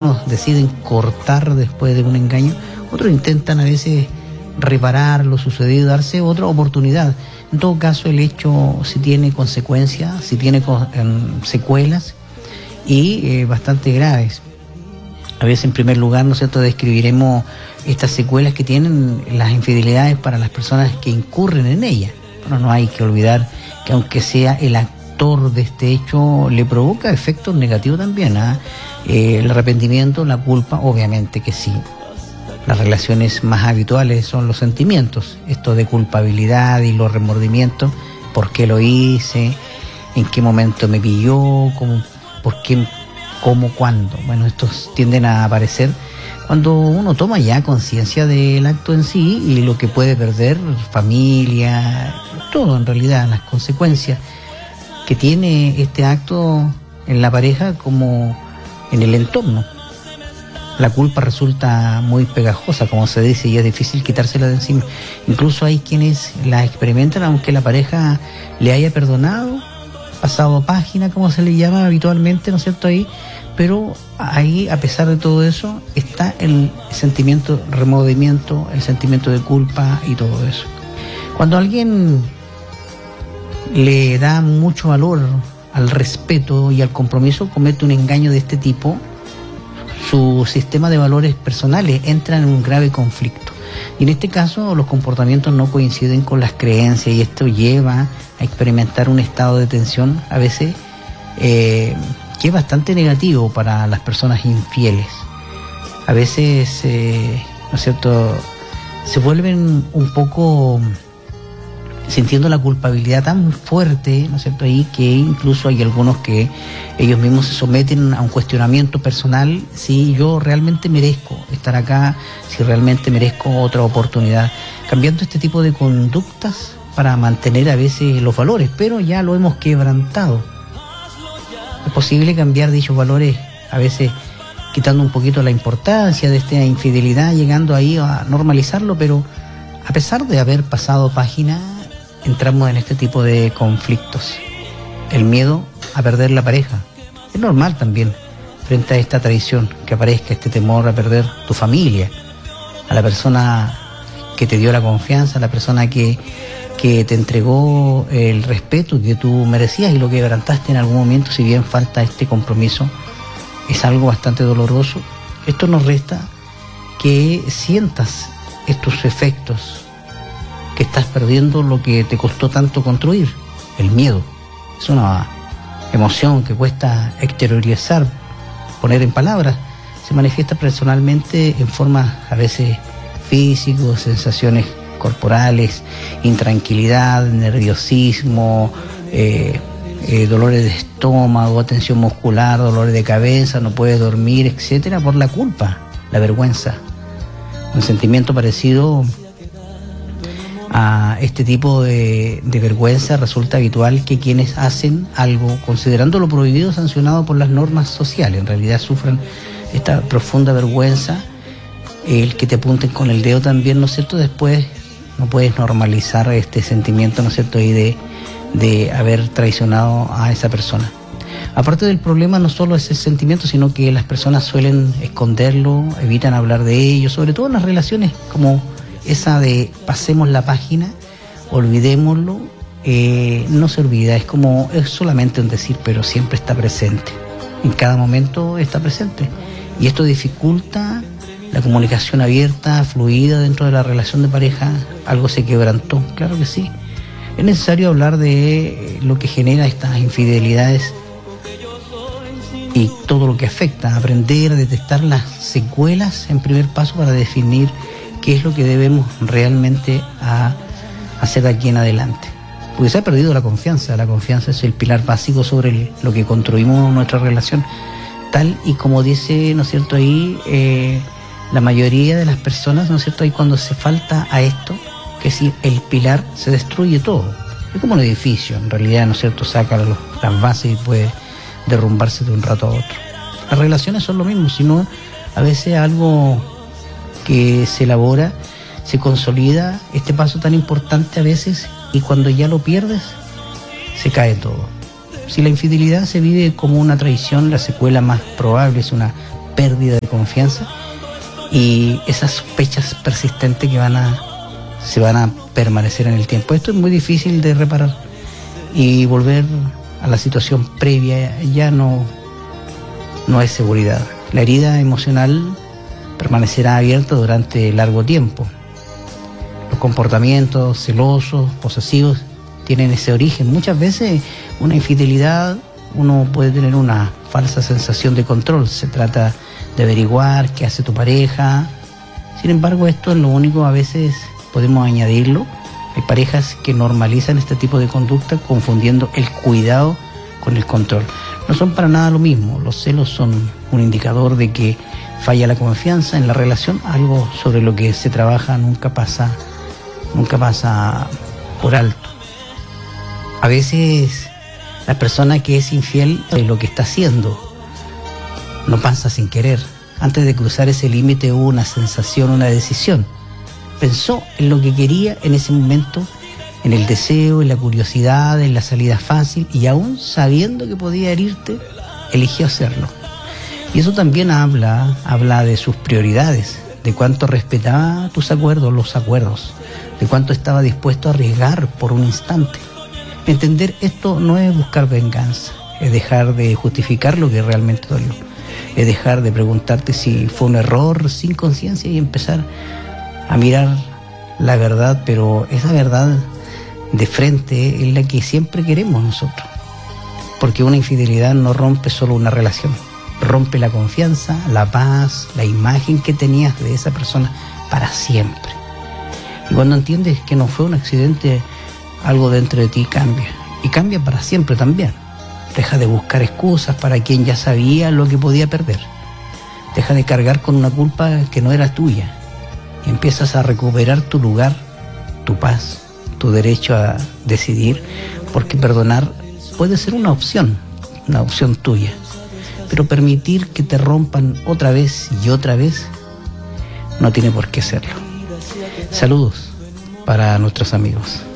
Algunos deciden cortar después de un engaño, otros intentan a veces reparar lo sucedido, darse otra oportunidad. En todo caso, el hecho si tiene consecuencias, si tiene secuelas y bastante graves. A veces, en primer lugar, ¿no es cierto?, describiremos estas secuelas que tienen las infidelidades para las personas que incurren en ellas. Pero no hay que olvidar que aunque sea el actor de este hecho, le provoca efectos negativos también, el arrepentimiento, la culpa, obviamente que sí. Las relaciones más habituales son los sentimientos, esto de culpabilidad y los remordimientos, por qué lo hice, en qué momento me pilló, por qué, cómo, cuándo. Bueno, estos tienden a aparecer cuando uno toma ya conciencia del acto en sí y lo que puede perder, familia, todo en realidad, las consecuencias que tiene este acto en la pareja como en el entorno. La culpa resulta muy pegajosa, como se dice, y es difícil quitársela de encima. Incluso hay quienes la experimentan aunque la pareja le haya perdonado, pasado página, como se le llama habitualmente, ¿no es cierto?, ahí. Pero ahí, a pesar de todo eso, está el sentimiento de remordimiento, el sentimiento de culpa y todo eso. Cuando alguien le da mucho valor al respeto y al compromiso, comete un engaño de este tipo, su sistema de valores personales entra en un grave conflicto. Y en este caso los comportamientos no coinciden con las creencias y esto lleva a experimentar un estado de tensión a veces que es bastante negativo para las personas infieles. A veces, ¿no es cierto?, se vuelven un poco sintiendo la culpabilidad tan fuerte, ¿no es cierto?, ahí que incluso hay algunos que ellos mismos se someten a un cuestionamiento personal, si yo realmente merezco estar acá, si realmente merezco otra oportunidad, cambiando este tipo de conductas para mantener a veces los valores, pero ya lo hemos quebrantado. Es posible cambiar dichos valores, a veces quitando un poquito la importancia de esta infidelidad, llegando ahí a normalizarlo, pero a pesar de haber pasado página, entramos en este tipo de conflictos. El miedo a perder la pareja. Es normal también, frente a esta traición, que aparezca este temor a perder tu familia, a la persona que te dio la confianza, a la persona que te entregó el respeto que tú merecías y lo que quebrantaste en algún momento. Si bien falta este compromiso, es algo bastante doloroso. Esto nos resta que sientas estos efectos, que estás perdiendo lo que te costó tanto construir. El miedo es una emoción que cuesta exteriorizar, poner en palabras. Se manifiesta personalmente en formas a veces físicas, sensaciones corporales, intranquilidad, nerviosismo, dolores de estómago, tensión muscular, dolores de cabeza, no puedes dormir, etcétera, por la culpa, la vergüenza. Un sentimiento parecido a este tipo de vergüenza resulta habitual que quienes hacen algo considerando lo prohibido sancionado por las normas sociales en realidad sufran esta profunda vergüenza. El que te apunten con el dedo también, ¿no es cierto?, después no puedes normalizar este sentimiento, ¿no es cierto?, y de haber traicionado a esa persona. Aparte del problema, no solo ese sentimiento, sino que las personas suelen esconderlo, evitan hablar de ello, sobre todo en las relaciones como esa de pasemos la página, olvidémoslo, no se olvida, es solamente un decir, pero siempre está presente, en cada momento está presente, y esto dificulta la comunicación abierta, fluida dentro de la relación de pareja. Algo se quebrantó, claro que sí. Es necesario hablar de lo que genera estas infidelidades y todo lo que afecta, aprender a detectar las secuelas en primer paso para definir qué es lo que debemos realmente hacer de aquí en adelante. Porque se ha perdido la confianza es el pilar básico sobre lo que construimos nuestra relación, tal y como dice, ¿no es cierto?, ahí la mayoría de las personas, ¿no es cierto?, ahí cuando se falta a esto, que si el pilar se destruye todo. Es como un edificio, en realidad, ¿no es cierto?, saca las bases y puede derrumbarse de un rato a otro. Las relaciones son lo mismo, sino a veces algo que se elabora, se consolida, este paso tan importante a veces, y cuando ya lo pierdes, se cae todo. Si la infidelidad se vive como una traición, la secuela más probable es una pérdida de confianza y esas sospechas persistentes que se van a permanecer en el tiempo. Esto es muy difícil de reparar y volver a la situación previa ya no es seguridad. La herida emocional permanecerá abierta durante largo tiempo. Los comportamientos celosos, posesivos, tienen ese origen. Muchas veces una infidelidad, uno puede tener una falsa sensación de control. Se trata de averiguar qué hace tu pareja. Sin embargo, esto es lo único, a veces podemos añadirlo. Hay parejas que normalizan este tipo de conducta confundiendo el cuidado con el control. No son para nada lo mismo. Los celos son un indicador de que falla la confianza en la relación, algo sobre lo que se trabaja nunca pasa por alto. A veces la persona que es infiel sabe lo que está haciendo, no pasa sin querer. Antes de cruzar ese límite hubo una sensación, una decisión. Pensó en lo que quería en ese momento, en el deseo, en la curiosidad, en la salida fácil, y aún sabiendo que podía herirte, eligió hacerlo. Y eso también habla de sus prioridades, de cuánto respetaba tus acuerdos, los acuerdos, de cuánto estaba dispuesto a arriesgar por un instante. Entender esto no es buscar venganza, es dejar de justificar lo que realmente dolió, es dejar de preguntarte si fue un error sin conciencia y empezar a mirar la verdad, pero esa verdad de frente es la que siempre queremos nosotros, porque una infidelidad no rompe solo una relación, rompe la confianza, la paz, la imagen que tenías de esa persona para siempre. Y cuando entiendes que no fue un accidente, algo dentro de ti cambia, y cambia para siempre también. Deja de buscar excusas para quien ya sabía lo que podía perder. Deja de cargar con una culpa que no era tuya, y empiezas a recuperar tu lugar, tu paz, tu derecho a decidir, porque perdonar puede ser una opción tuya, pero permitir que te rompan otra vez y otra vez no tiene por qué serlo. Saludos para nuestros amigos.